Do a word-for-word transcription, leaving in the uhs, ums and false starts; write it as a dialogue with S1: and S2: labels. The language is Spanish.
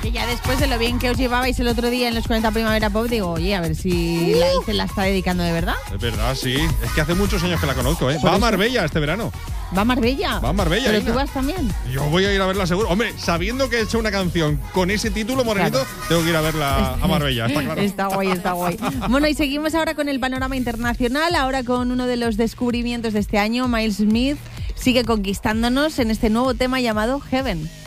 S1: Y ya después de lo bien que os llevabais el otro día en los cuarenta Primavera Pop, digo, oye, a ver si la Ice la está dedicando de verdad.
S2: Es verdad, sí. Es que hace muchos años que la conozco, ¿eh?
S1: Por
S2: Va a
S1: eso.
S2: Marbella este verano.
S1: ¿Va a Marbella?
S2: Va a Marbella,
S1: ¿Pero
S2: Ina.
S1: tú vas también?
S2: Yo voy a ir a verla seguro. Hombre, sabiendo que he hecho una canción con ese título, Morenito,
S1: Claro.
S2: tengo que ir a verla a Marbella, está claro.
S1: Está guay, está guay. Bueno, y seguimos ahora con el panorama internacional, ahora con uno de los descubrimientos de este año. Miles Smith sigue conquistándonos en este nuevo tema llamado Heaven.